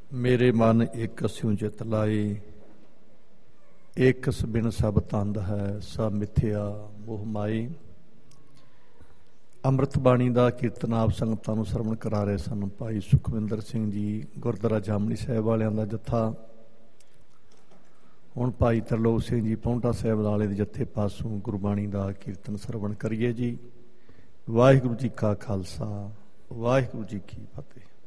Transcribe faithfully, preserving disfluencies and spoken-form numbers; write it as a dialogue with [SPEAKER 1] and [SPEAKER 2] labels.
[SPEAKER 1] ਮੇਰੇ ਮਨ ਇੱਕ ਸਿਉ ਚਿਤ ਲਾਏ, ਏਕਸ ਬਿਨ ਸਭ ਤੰਦ ਹੈ, ਸਭ ਮਿਥਿਆ ਮੋਹ ਮਾਏ। ਅੰਮ੍ਰਿਤ ਬਾਣੀ ਦਾ ਕੀਰਤਨ ਆਪ ਸੰਗਤਾਂ ਨੂੰ ਸਰਵਣ ਕਰਾ ਰਹੇ ਸਨ ਭਾਈ ਸੁਖਵਿੰਦਰ ਸਿੰਘ ਜੀ, ਗੁਰਦੁਆਰਾ ਜਾਮਣੀ ਸਾਹਿਬ ਵਾਲਿਆਂ ਦਾ ਜੱਥਾ। ਹੁਣ ਭਾਈ ਤਰਲੋਕ ਸਿੰਘ ਜੀ ਪਾਉਂਟਾ ਸਾਹਿਬ ਵਾਲੇ ਦੇ ਜੱਥੇ ਪਾਸੋਂ ਗੁਰਬਾਣੀ ਦਾ ਕੀਰਤਨ ਸਰਵਣ ਕਰੀਏ ਜੀ। ਵਾਹਿਗੁਰੂ ਜੀ ਕਾ ਖਾਲਸਾ, ਵਾਹਿਗੁਰੂ ਜੀ ਕੀ ਫਤਿਹ।